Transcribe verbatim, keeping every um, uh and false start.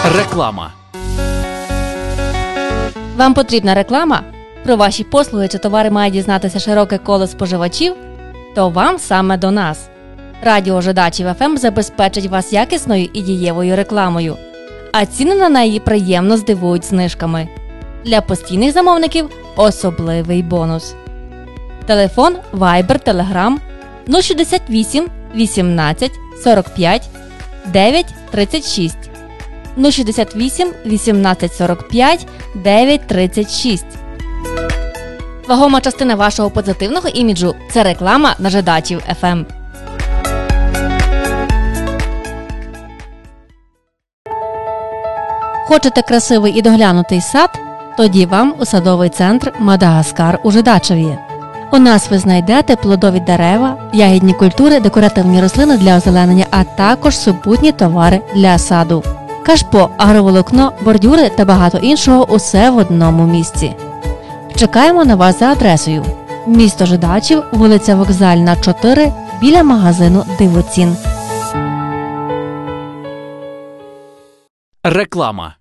Реклама. Вам потрібна реклама? Про ваші послуги чи товари має дізнатися широке коло споживачів? То вам саме до нас. Радіо Жидачів еф ем забезпечить вас якісною і дієвою рекламою, а ціни на неї приємно здивують знижками. Для постійних замовників особливий бонус. Телефон Viber, Telegram нуль шістдесят вісім вісімнадцять сорок п'ять дев'ять тридцять шість. нуль шістдесят вісім вісімнадцять сорок п'ять дев'ять тридцять шість. Вагома частина вашого позитивного іміджу – це реклама на Жидачів еф ем. Хочете красивий і доглянутий сад? Тоді вам у садовий центр «Мадагаскар» у Жидачеві. У нас ви знайдете плодові дерева, ягідні культури, декоративні рослини для озеленення, а також супутні товари для саду. Кашпо, агроволокно, бордюри та багато іншого – усе в одному місці. Чекаємо на вас за адресою. Місто Жидачів, вулиця Вокзальна, чотири, біля магазину «Дивоцін». Реклама.